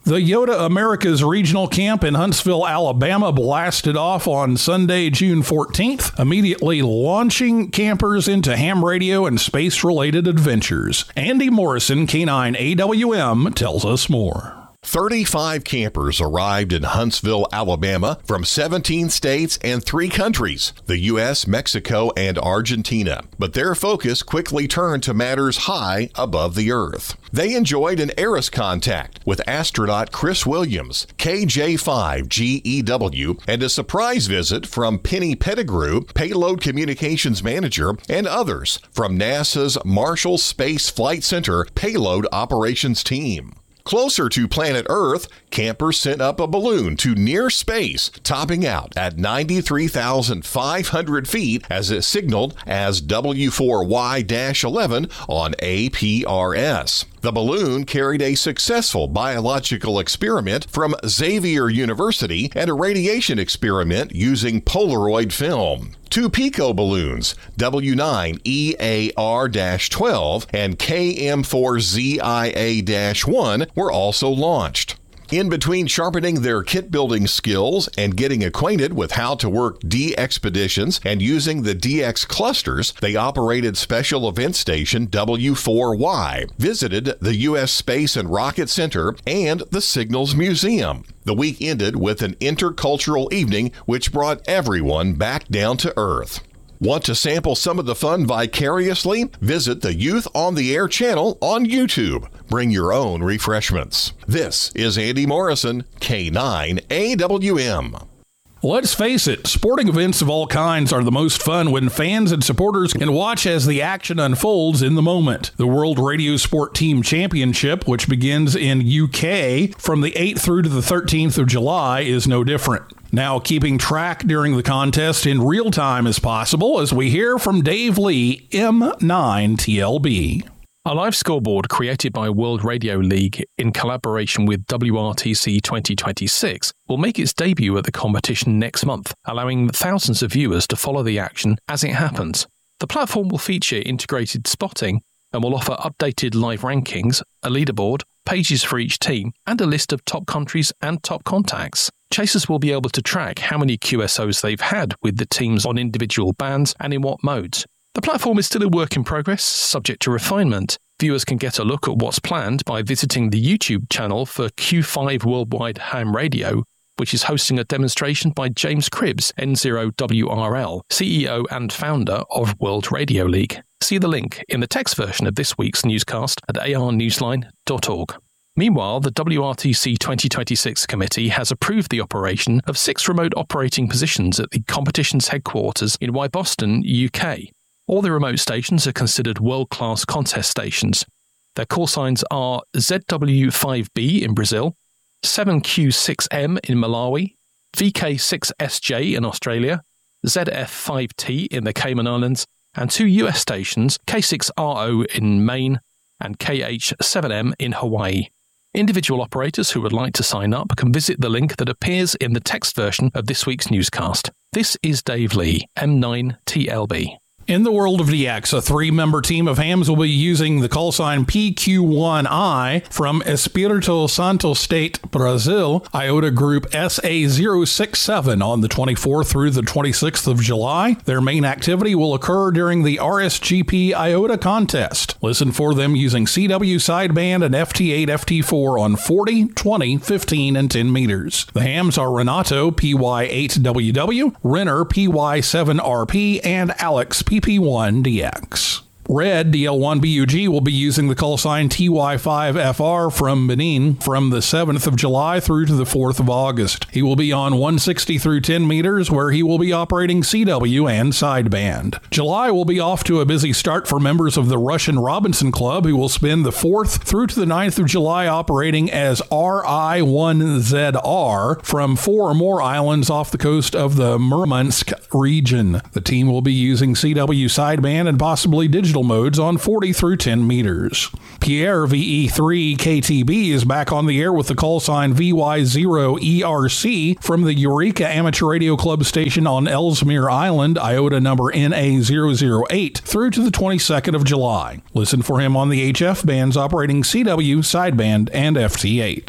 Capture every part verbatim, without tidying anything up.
The Yoda Americas Regional Camp in Huntsville, Alabama blasted off on Sunday, June fourteenth, immediately launching campers into ham radio and space-related adventures. Andy Morrison, K nine A W M, tells us more. thirty-five campers arrived in Huntsville, Alabama from seventeen states and three countries, the U S, Mexico, and Argentina. But their focus quickly turned to matters high above the Earth. They enjoyed an Eris contact with astronaut Chris Williams, K J five G E W, and a surprise visit from Penny Pettigrew, Payload Communications Manager, and others from NASA's Marshall Space Flight Center Payload Operations Team. Closer to planet Earth, campers sent up a balloon to near space, topping out at ninety-three thousand five hundred feet as it signaled as W four Y eleven on A P R S. The balloon carried a successful biological experiment from Xavier University and a radiation experiment using Polaroid film. Two Pico balloons, W nine E A R twelve and K M four Z I A one, were also launched. In between sharpening their kit-building skills and getting acquainted with how to work D expeditions and using the D X clusters, they operated Special Event Station W four Y, visited the U S Space and Rocket Center, and the Signals Museum. The week ended with an intercultural evening which brought everyone back down to Earth. Want to sample some of the fun vicariously? Visit the Youth on the Air channel on YouTube. Bring your own refreshments. This is Andy Morrison, K nine A W M. Let's face it, sporting events of all kinds are the most fun when fans and supporters can watch as the action unfolds in the moment. The World Radio Sport Team Championship, which begins in U K from the eighth through to the thirteenth of July, is no different. Now, keeping track during the contest in real time is possible as we hear from Dave Lee, M nine T L B. A live scoreboard created by World Radio League in collaboration with W R T C twenty twenty-six will make its debut at the competition next month, allowing thousands of viewers to follow the action as it happens. The platform will feature integrated spotting and will offer updated live rankings, a leaderboard, pages for each team, and a list of top countries and top contacts. Chasers will be able to track how many Q S Os they've had with the teams on individual bands and in what modes. The platform is still a work in progress, subject to refinement. Viewers can get a look at what's planned by visiting the YouTube channel for Q five Worldwide Ham Radio, which is hosting a demonstration by James Cribbs, N zero W R L, C E O and founder of World Radio League. See the link in the text version of this week's newscast at a r newsline dot org. Meanwhile, the W R T C twenty twenty-six committee has approved the operation of six remote operating positions at the competition's headquarters in Boston, U K. All the remote stations are considered world-class contest stations. Their call signs are Z W five B in Brazil, seven Q six M in Malawi, V K six S J in Australia, Z F five T in the Cayman Islands, and two U S stations, K six R O in Maine and K H seven M in Hawaii. Individual operators who would like to sign up can visit the link that appears in the text version of this week's newscast. This is Dave Lee, M nine T L B. In the world of D X, a three-member team of hams will be using the call sign P Q one I from Espírito Santo State, Brazil, IOTA Group S A zero six seven on the twenty-fourth through the twenty-sixth of July. Their main activity will occur during the R S G P IOTA contest. Listen for them using C W sideband and F T eight F T four on forty, twenty, fifteen, and ten meters. The hams are Renato P Y eight W W, Renner P Y seven R P, and Alex P P one D X. Red D L one B U G will be using the call sign T Y five F R from Benin from the seventh of July through to the fourth of August. He will be on one sixty through ten meters, where he will be operating C W and sideband. July will be off to a busy start for members of the Russian Robinson Club, who will spend the fourth through to the ninth of July operating as R I one Z R from four or more islands off the coast of the Murmansk region. The team will be using C W sideband and possibly digital modes on forty through ten meters. Pierre V E three K T B is back on the air with the call sign V Y zero E R C from the Eureka Amateur Radio Club station on Ellesmere Island, IOTA number N A zero zero eight, through to the twenty-second of July. Listen for him on the H F bands operating C W, sideband, and F T eight.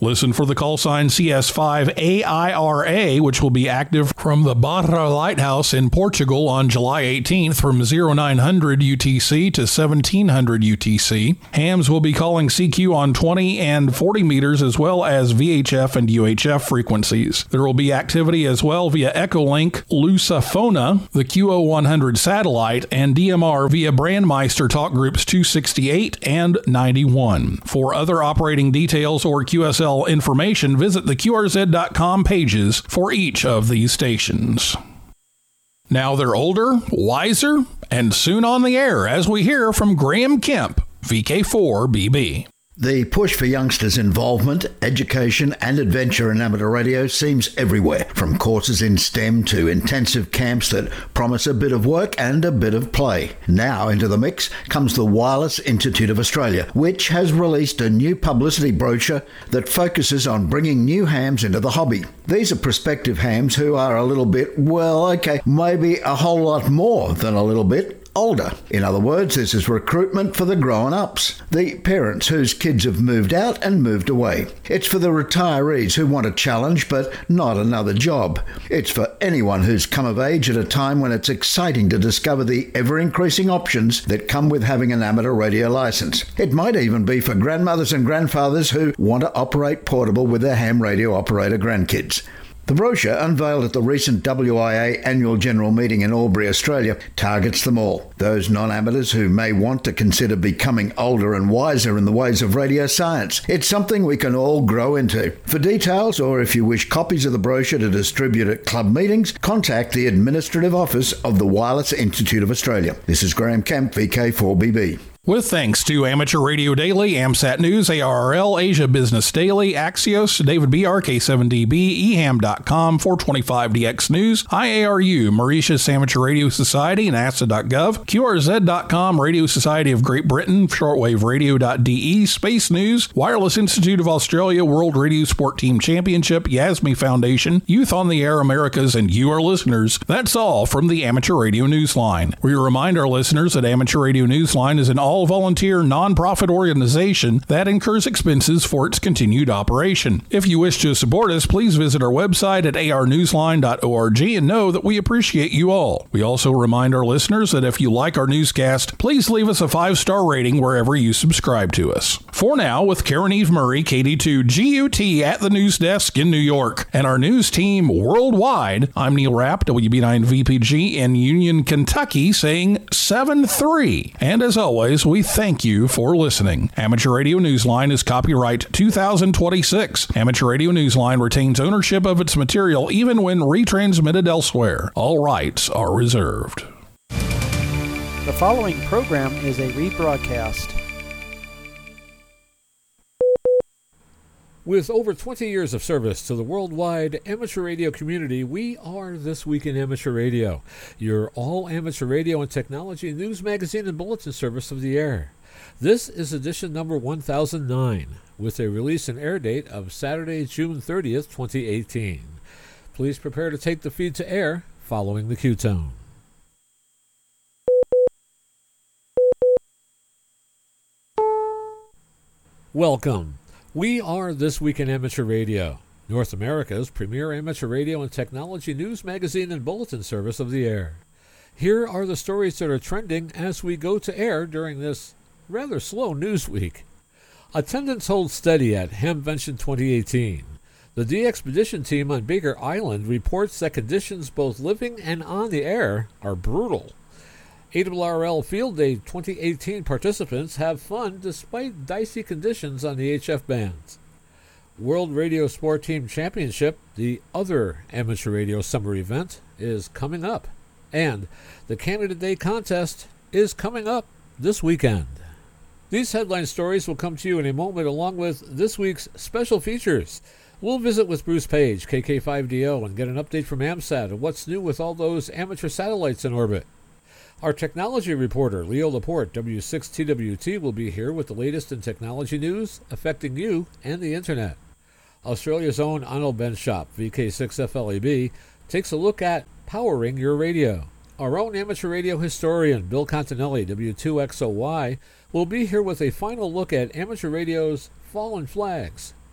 Listen for the call sign C S five A I R A, which will be active from the Barra Lighthouse in Portugal on July eighteenth from oh nine hundred U T C to seventeen hundred U T C. Hams will be calling C Q on twenty and forty meters as well as V H F and U H F frequencies. There will be activity as well via Echolink, Lusafona, the Q O one hundred satellite, and D M R via Brandmeister talk groups two sixty-eight and ninety-one. For other operating details or Q S L information, visit the Q R Z dot com pages for each of these stations. Now they're older, wiser, and soon on the air, as we hear from Graham Kemp, V K four B B. The push for youngsters' involvement, education and adventure in amateur radio seems everywhere, from courses in STEM to intensive camps that promise a bit of work and a bit of play. Now into the mix comes the Wireless Institute of Australia, which has released a new publicity brochure that focuses on bringing new hams into the hobby. These are prospective hams who are a little bit, well, okay, maybe a whole lot more than a little bit older. In other words, this is recruitment for the grown-ups, the parents whose kids have moved out and moved away. It's for the retirees who want a challenge but not another job. It's for anyone who's come of age at a time when it's exciting to discover the ever-increasing options that come with having an amateur radio license. It might even be for grandmothers and grandfathers who want to operate portable with their ham radio operator grandkids. The brochure, unveiled at the recent W I A annual general meeting in Albury, Australia, targets them all. Those non-amateurs who may want to consider becoming older and wiser in the ways of radio science. It's something we can all grow into. For details, or if you wish copies of the brochure to distribute at club meetings, contact the Administrative Office of the Wireless Institute of Australia. This is Graham Kemp, V K four B B. With thanks to Amateur Radio Daily, AMSAT News, A R R L, Asia Business Daily, Axios, David B R, K seven D B, E H A M dot com, four twenty-five D X News, I A R U, Mauritius Amateur Radio Society, NASA dot gov, Q R Z dot com, Radio Society of Great Britain, shortwave radio dot D E, Space News, Wireless Institute of Australia, World Radio Sport Team Championship, Yasme Foundation, Youth on the Air Americas, and you, our listeners. That's all from the Amateur Radio Newsline. We remind our listeners that Amateur Radio Newsline is an all all-volunteer nonprofit organization that incurs expenses for its continued operation. If you wish to support us, please visit our website at a r newsline dot org and know that we appreciate you all. We also remind our listeners that if you like our newscast, please leave us a five-star rating wherever you subscribe to us. For now, with Karen Eve Murray, K D two G U T at the news desk in New York, and our news team worldwide, I'm Neil Rapp, W B nine V P G in Union, Kentucky, saying seven three. And as always, we thank you for listening. Amateur Radio Newsline is copyright two thousand twenty-six. Amateur Radio Newsline retains ownership of its material even when retransmitted elsewhere. All rights are reserved. The following program is a rebroadcast. With over twenty years of service to the worldwide amateur radio community, we are This Week in Amateur Radio, your all-amateur radio and technology news magazine and bulletin service of the air. This is edition number one thousand nine, with a release and air date of Saturday, June thirtieth, twenty eighteen. Please prepare to take the feed to air following the Q-tone. Welcome. We are This Week in Amateur Radio, North America's premier amateur radio and technology news magazine and bulletin service of the air. Here are the stories that are trending as we go to air during this rather slow news week. Attendance holds steady at Hamvention twenty eighteen. The D-Expedition team on Baker Island reports that conditions both living and on the air are brutal. A R R L Field Day twenty eighteen participants have fun despite dicey conditions on the H F bands. World Radio Sport Team Championship, the other amateur radio summer event, is coming up. And the Canada Day contest is coming up this weekend. These headline stories will come to you in a moment along with this week's special features. We'll visit with Bruce Page, K K five D O, and get an update from AMSAT of what's new with all those amateur satellites in orbit. Our technology reporter, Leo Laporte, W six T W T, will be here with the latest in technology news affecting you and the Internet. Australia's own Arnold Benschop, V K six F L A B, takes a look at powering your radio. Our own amateur radio historian, Bill Continelli, W two X O Y, will be here with a final look at amateur radio's fallen flags.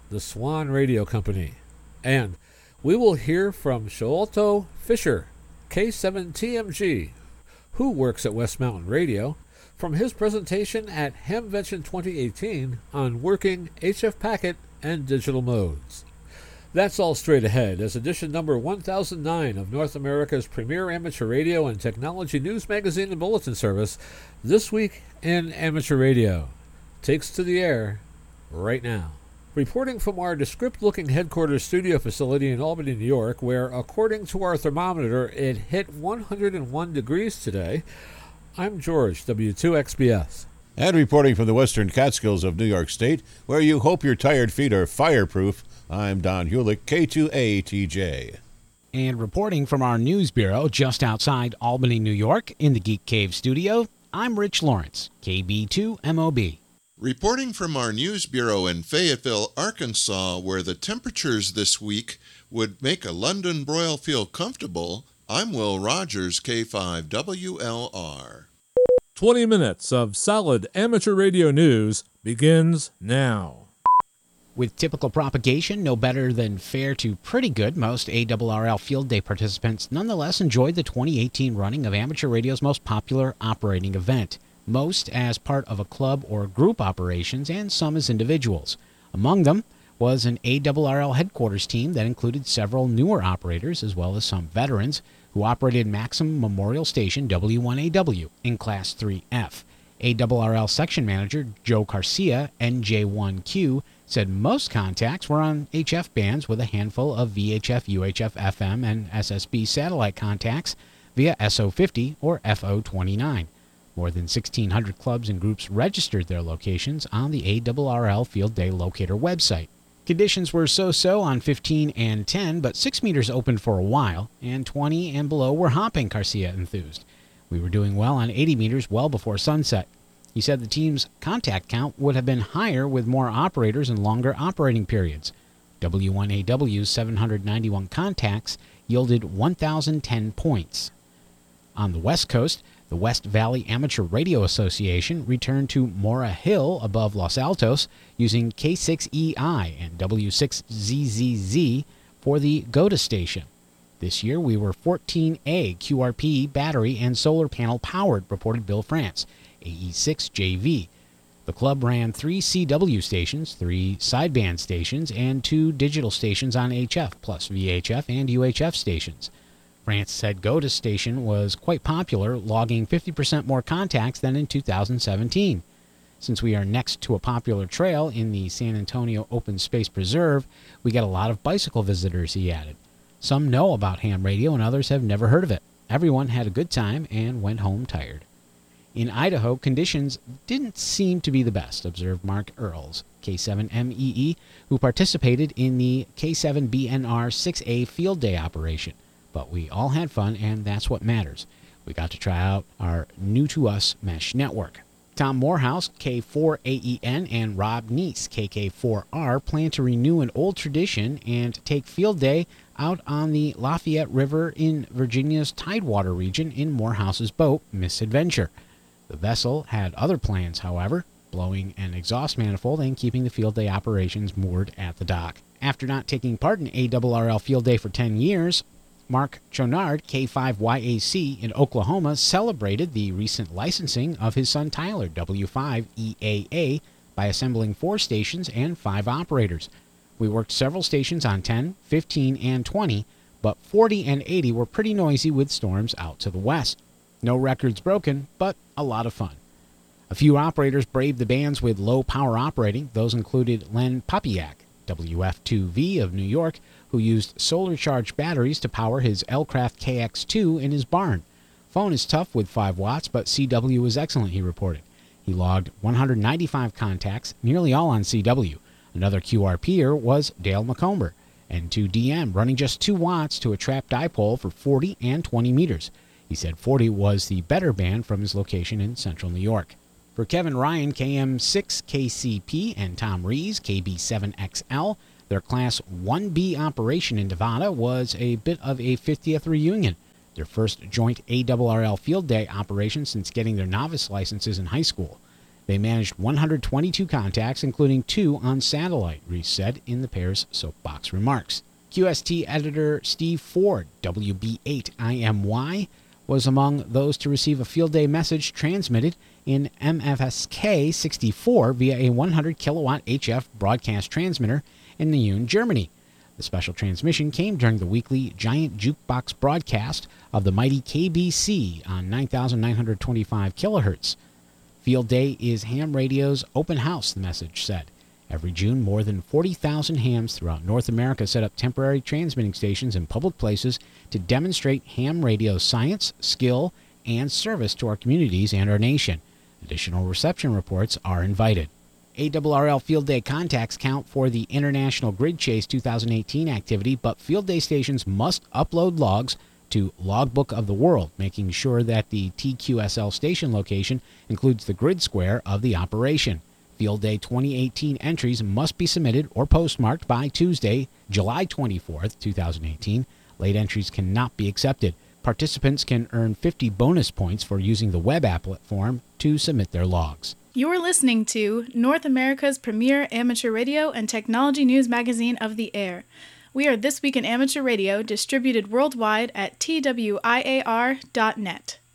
the Swan Radio Company. And we will hear from Sholto Fisher, K seven T M G, who works at West Mountain Radio, from his presentation at Hamvention twenty eighteen on working H F packet and digital modes. That's all straight ahead as edition number one thousand nine of North America's premier amateur radio and technology news magazine and bulletin service, This Week in Amateur Radio, takes to the air right now. Reporting from our descript-looking headquarters studio facility in Albany, New York, where, according to our thermometer, it hit one hundred one degrees today, I'm George, W two X B S. And reporting from the Western Catskills of New York State, where you hope your tired feet are fireproof, I'm Don Hulick, K two A T J. And reporting from our news bureau just outside Albany, New York, in the Geek Cave studio, I'm Rich Lawrence, K B two M O B. Reporting from our news bureau in Fayetteville, Arkansas, where the temperatures this week would make a London broil feel comfortable, I'm Will Rogers, K five W L R. twenty minutes of solid amateur radio news begins now. With typical propagation no better than fair to pretty good, most A R R L Field Day participants nonetheless enjoyed the twenty eighteen running of amateur radio's most popular operating event. Most as part of a club or group operations, and some as individuals. Among them was an A R R L headquarters team that included several newer operators as well as some veterans who operated Maxim Memorial Station W one A W in Class three F. A R R L section manager Joe Garcia, N J one Q, said most contacts were on H F bands with a handful of V H F, U H F, F M, and S S B satellite contacts via S O fifty or F O twenty-nine. More than sixteen hundred clubs and groups registered their locations on the A R R L Field Day Locator website. Conditions were so-so on fifteen and ten, but six meters opened for a while, and twenty and below were hopping, Garcia enthused. We were doing well on eighty meters well before sunset. He said the team's contact count would have been higher with more operators and longer operating periods. W one A W's seven hundred ninety-one contacts yielded one thousand ten points. On the West Coast, the West Valley Amateur Radio Association returned to Mora Hill above Los Altos using K six E I and W six Z Z Z for the GOTA station. This year we were fourteen A Q R P battery and solar panel powered, reported Bill France, A E six J V. The club ran three C W stations, three sideband stations, and two digital stations on H F, plus V H F and U H F stations. France said GOTA station was quite popular, logging fifty percent more contacts than in two thousand seventeen. Since we are next to a popular trail in the San Antonio Open Space Preserve, we get a lot of bicycle visitors, he added. Some know about ham radio and others have never heard of it. Everyone had a good time and went home tired. In Idaho, conditions didn't seem to be the best, observed Mark Earls, K seven M E E, who participated in the K seven B N R six A Field Day operation. But we all had fun, and that's what matters. We got to try out our new-to-us mesh network. Tom Morehouse, K four A E N, and Rob Neese, K K four R, plan to renew an old tradition and take Field Day out on the Lafayette River in Virginia's Tidewater region in Morehouse's boat, Misadventure. The vessel had other plans, however, blowing an exhaust manifold and keeping the Field Day operations moored at the dock. After not taking part in A R R L Field Day for ten years, Mark Chonard, K five Y A C in Oklahoma, celebrated the recent licensing of his son Tyler, W five E A A, by assembling four stations and five operators. We worked several stations on ten, fifteen, and twenty, but forty and eighty were pretty noisy with storms out to the west. No records broken, but a lot of fun. A few operators braved the bands with low power operating. Those included Len Popiak, W F two V of New York, who used solar-charged batteries to power his L-Craft K X two in his barn. Phone is tough with five watts, but C W is excellent, he reported. He logged one hundred ninety-five contacts, nearly all on C W. Another Q R P-er was Dale McComber, and two D M, running just two watts to a trap dipole for forty and twenty meters. He said forty was the better band from his location in central New York. For Kevin Ryan, K M six K C P, and Tom Rees, K B seven X L, their Class one B operation in Nevada was a bit of a fiftieth reunion, their first joint A R R L Field Day operation since getting their novice licenses in high school. They managed one hundred twenty-two contacts, including two on satellite, Reese said in the pair's soapbox remarks. Q S T editor Steve Ford, W B eight I M Y, was among those to receive a field day message transmitted in M F S K sixty-four via a one hundred kilowatt H F broadcast transmitter in Neun, Germany. The special transmission came during the weekly giant jukebox broadcast of the mighty K B C on nine thousand nine hundred twenty-five kilohertz. Field Day is ham radio's open house, the message said. Every June, more than forty thousand hams throughout North America set up temporary transmitting stations in public places to demonstrate ham radio's science, skill, and service to our communities and our nation. Additional reception reports are invited. A R R L Field Day contacts count for the International Grid Chase two thousand eighteen activity, but Field Day stations must upload logs to Logbook of the World, making sure that the T Q S L station location includes the grid square of the operation. Field Day twenty eighteen entries must be submitted or postmarked by Tuesday, July twenty-fourth, twenty eighteen. Late entries cannot be accepted. Participants can earn fifty bonus points for using the web applet form to submit their logs. You're listening to North America's premier amateur radio and technology news magazine of the air. We are This Week in Amateur Radio, distributed worldwide at T W I A R dot net.